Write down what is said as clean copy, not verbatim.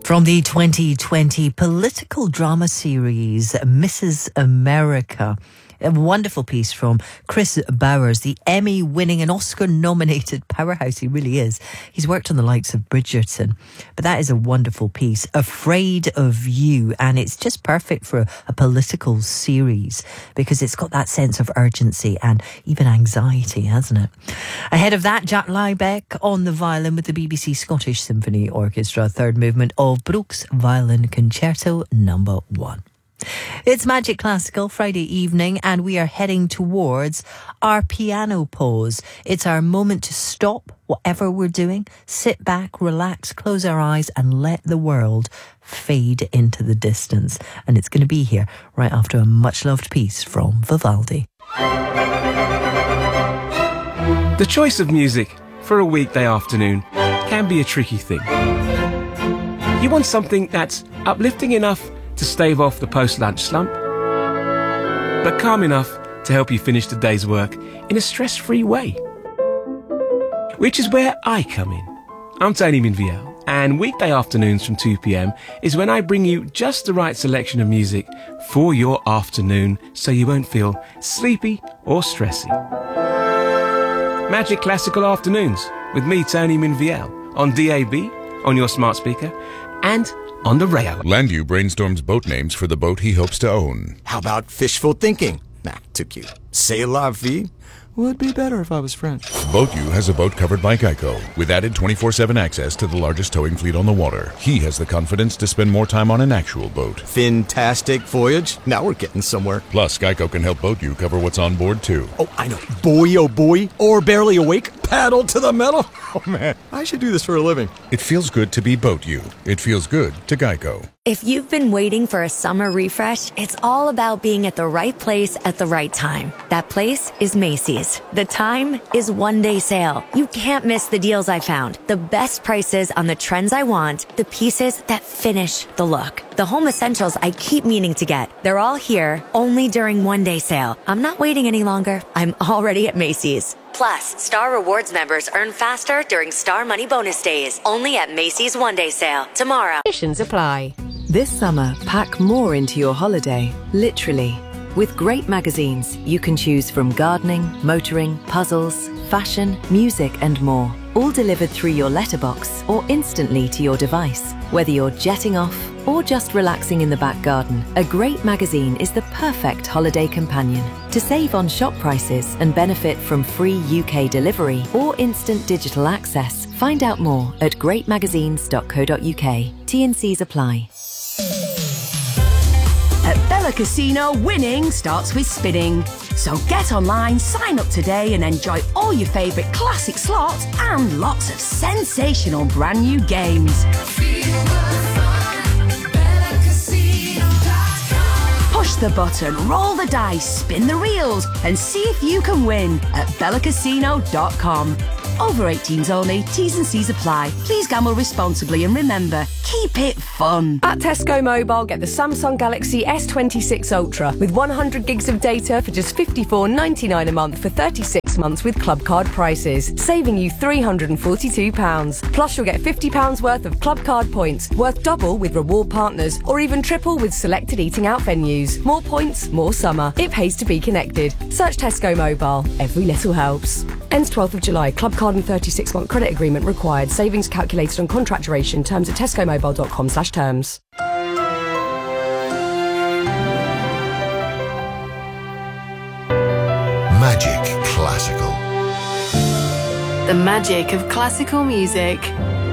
From the 2020 political drama series, Mrs. America. A wonderful piece from Chris Bowers, the Emmy-winning and Oscar-nominated powerhouse he really is. He's worked on the likes of Bridgerton, but that is a wonderful piece, Afraid of You, and it's just perfect for a political series because it's got that sense of urgency and even anxiety, hasn't it? Ahead of that, Jack Liebeck on the violin with the BBC Scottish Symphony Orchestra, third movement of Bruch's Violin Concerto No. 1. It's Magic Classical Friday evening and we are heading towards our piano pause. It's our moment to stop whatever we're doing, sit back, relax, close our eyes and let the world fade into the distance. And it's going to be here right after a much-loved piece from Vivaldi. The choice of music for a weekday afternoon can be a tricky thing. You want something that's uplifting enough to stave off the post-lunch slump, but calm enough to help you finish the day's work in a stress-free way. Which is where I come in. I'm Tony Minviel, and weekday afternoons from 2 p.m. is when I bring you just the right selection of music for your afternoon so you won't feel sleepy or stressy. Magic Classical Afternoons with me, Tony Minviel, on DAB, on your smart speaker, and on the rail. Landu brainstorms boat names for the boat he hopes to own. How about fishful thinking? Nah, too cute. C'est la vie? Would be better if I was French. BoatU has a boat covered by Geico, with added 24/7 access to the largest towing fleet on the water. He has the confidence to spend more time on an actual boat. Fantastic voyage. Now we're getting somewhere. Plus, Geico can help BoatU cover what's on board, too. Oh, I know. Boy, oh boy. Or barely awake. Paddle to the metal. Oh, man. I should do this for a living. It feels good to be BoatU. It feels good to Geico. If you've been waiting for a summer refresh, it's all about being at the right place at the right time. That place is Macy's. The time is one-day sale. You can't miss the deals I found. The best prices on the trends I want, the pieces that finish the look. The home essentials I keep meaning to get. They're all here, only during one-day sale. I'm not waiting any longer. I'm already at Macy's. Plus, Star Rewards members earn faster during Star Money Bonus Days. Only at Macy's one-day sale. Tomorrow. Conditions apply. This summer, pack more into your holiday, literally. With great magazines, you can choose from gardening, motoring, puzzles, fashion, music and more. All delivered through your letterbox or instantly to your device. Whether you're jetting off or just relaxing in the back garden, a great magazine is the perfect holiday companion. To save on shop prices and benefit from free UK delivery or instant digital access, find out more at greatmagazines.co.uk. T&Cs apply. At Bella Casino, winning starts with spinning. So get online, sign up today and enjoy all your favourite classic slots and lots of sensational brand new games. Push the button, roll the dice, spin the reels and see if you can win at bellacasino.com. Over 18s only, T's and C's apply. Please gamble responsibly and remember, keep it fun. At Tesco Mobile, get the Samsung Galaxy S26 Ultra with 100 gigs of data for just $54.99 a month for 36 months with club card prices, saving you £342. Plus, you'll get £50 worth of club card points, worth double with reward partners, or even triple with selected eating out venues. More points, more summer. It pays to be connected. Search Tesco Mobile. Every little helps. Ends 12th of July. Club card and 36-month credit agreement required. Savings calculated on contract duration. Terms at tescomobile.com/terms. Magic Classical. The magic of classical music.